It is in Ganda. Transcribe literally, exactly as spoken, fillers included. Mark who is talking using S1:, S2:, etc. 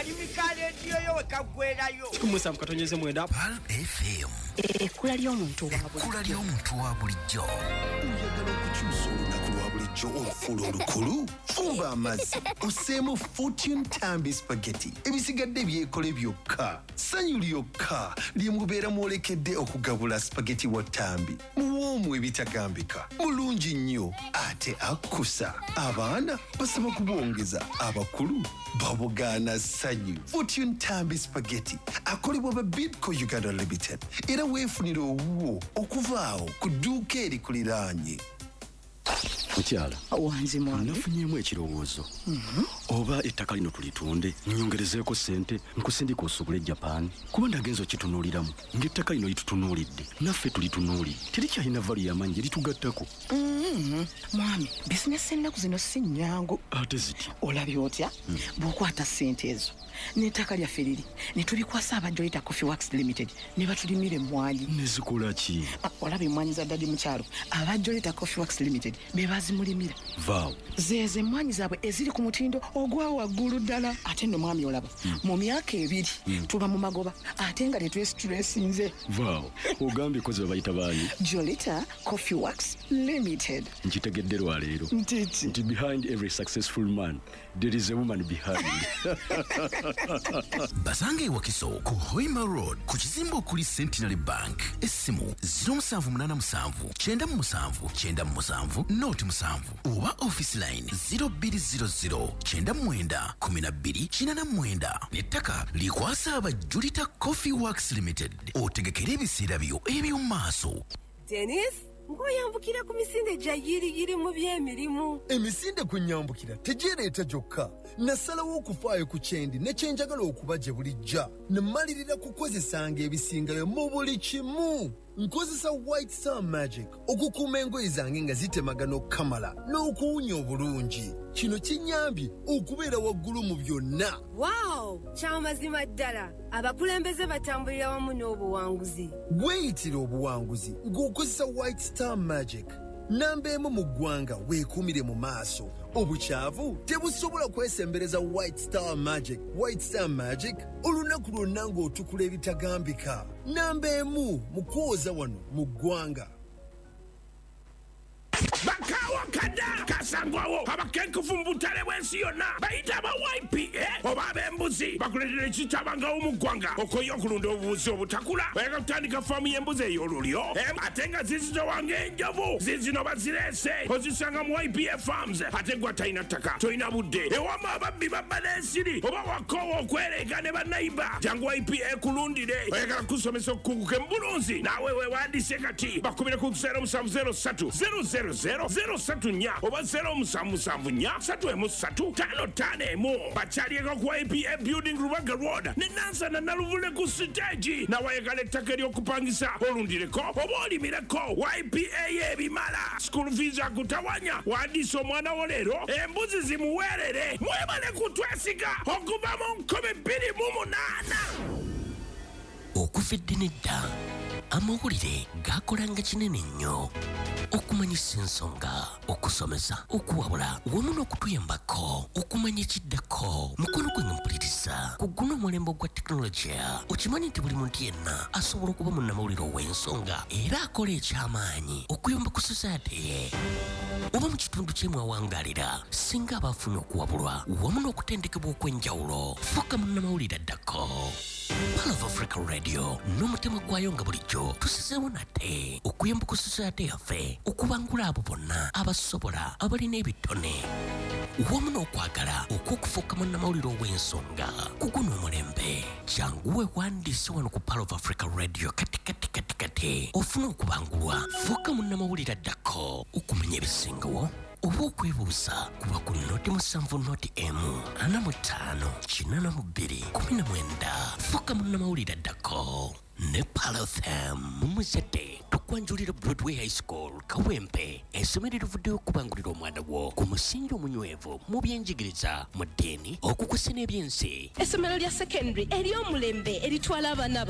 S1: kalibikale ndiyo yo kagwerayo
S2: kumusa mkatonyeze mwenda
S3: Pal F M
S4: ekula ly'omuntu wa bulijjo
S3: ekula ly'omuntu wa bulijjo
S5: oyagala okukyusa olunaku lwa bulijjo olufuula olukulu fuba amazzi oseemu Fortune Tambi Spaghetti ebisigadde byekole byokka sanyu lyokka lyemubeera mwolekedde okugabula spaghetti wa Tambi muwoomu ebitagambika mulungi nnyo ate akkusa abaana basaba kubwongeza abakulu babugaana sanyu Fortune Tambi Spaghetti akolebwa ba Bidco Uganda Limited era weefunira owuwo okuvaawo ku dduuka erikuliraanye.
S6: Mukyala
S4: wanzi mwana
S6: nafunyemu ekirowoozo oba ettaka lino tulitunde nyongerezeeko ssente nkusindika osobole Japan kuba ndagenzo kitunuuliramu ng'ettaka lino litutunuulidde naffe tulitunuulidde terikyalina vali y'amaanyi eritugattako.
S4: mwami bizinesi ennaku zino si nnyangu
S6: ate ziti
S4: olabye otya bw'okwata ssente ezo n'ettaka lyaffe liri ne tulikwasa aba Joyita Coffee Works Limited ne batulimira emmwanyi.
S6: nezikola ki?
S4: olabye emmwanyi za ddadi mukyalo aba Joyita Coffee Works Limited be bazimulimira
S6: vaawo
S4: zeeze emmwanyi zaabwe eziri ku mutindo ogwa waggulu ddala ate nno mwami olaba mu myaka ebiri tuba mu magoba ate nga tetwesitulesinze.
S6: vaawo ogambye kozi babayita baani?
S4: Joyita Coffee Works Limited.
S6: nkitegedde lwaleero
S4: ntiti
S6: nti behind every successful man there is a woman behind.
S3: Basange Wakiso ku Hoima Road ku kizimbe okuli Centenary Bank essimu zero seven eight seven nine seven nine seven noti musanvu oba office line zero two zero zero nine nine one two four nine nettaka likwasa aba Joyita Coffee Works Limited otegekera ebiseera byo eby'omu maaso.
S7: Dennis ngoyambukira ku misinde gya yiriyiri mu by'emirimu.
S8: Emisinde kunyambukira tejereeta gyokka nasalawo okufaayo ku kyendi ne kyenjagala okuba gye bulijja nemalirira kukozesanga ebisingayo mu buli kimu. Nkozesa White Star Magic okukuuma engoye zange nga zitemagana okukamala n'okuwunya obulungi. Kino kinyambye okubeera waggulu mu byonna.
S7: Wow, kyamazima ddala. Abakulembeze batambulira wamu n'obuwanguzi.
S8: Weeyitira obuwanguzi ng'okozesa White Star Magic. Namba emu mu ggwanga weekuumire mu maaso. Obukyavu tebusobola kwesembereza White Star Magic. White Star Magic olunaku lwonna ng'otukula ebitagambika. Namba emu mu kwoza wano mu ggwanga.
S1: Bakawa kada kasangwawo abakenkufu mbutale bwensi yonna bayita aba Y P A oba ab'embuzi bakuletera ekitabanga omugwanga okoyo okulunda obubuzi obutakula bayaka kutandika faamu y'embuzi ey'olulyo ate nga zizito wange enjovu zizino bazirese ozisanga mu Y P A Farms ate gwa talina ttaka tolina budde ewama ababbi babba n'ensiri oba wakoowa okwereega ne bannayiba jangu Y P A kulundire oyagala kusomesa okukunguka embulunzi naawe weewandiise kati bakubire ku zero seven zero three zero zero zero zero seven nnya oba zero seven seven nnya three three five five emu bakyalieko ku Y P A Building Rubaga Road ne Nansana Naluvule ku stage nawayagala ettaka ery'okupangisa olundireko oba olimireko Y P A y'ebimala school fees akutawanya wandiisa omwana wo leero embuzi zimuweerere mwebale kutwesiga okuva mu nkumi bbiri mu munaana.
S3: Okuva eddene dda amawulire gakolanga kinene nnyo okumanyisa ensonga okusomesa okuwabula wamu n'okutuyambako okumanya ekiddako mukono gwe nga mpuliriza ku guno omulembe gwa tekinologiya okimanyi nti buli muntu yenna asobola okuba munnamawulire ow'ensonga era akola eky'amaanyi okuyamba ku society ye oba mu kitundu kye mwawangaalira singa abaafuna okuwabulwa wamu n'okutendekebwa okw'enjawulo fuuka munnamawulire addako. Pal of Africa Radio n'omutima gwayo nga bulijjo tusizeewo nate okuyamba ku society yaffe okubangula abo bonna abasobola abalina ebitone wamu n'okwagala okw'okufuuka munnamawulire ow'ensonga ku guno omulembe kyanguwe wandiise wano ku Pal of Africa Radio kati kati kati kati ofuna okubangulwa fuuka munnamawulire addako okumanya ebisingawo oba okwebuuza kuba ku noti musanvu noti emu ana mu ttaano kinaana mu bbiri kumi na mwenda fuuka munnamawulire addako ne Pal F M mumuzadde tukwanjulira Broadway High School Kawempe essomero erivuddeyo okubangulira omwana wo ku musingi omunywevu mu byenjigiriza mu ddiini okukusa n'ebyensi.
S7: Essomero lya secondary ery'omulembe eritwala abaana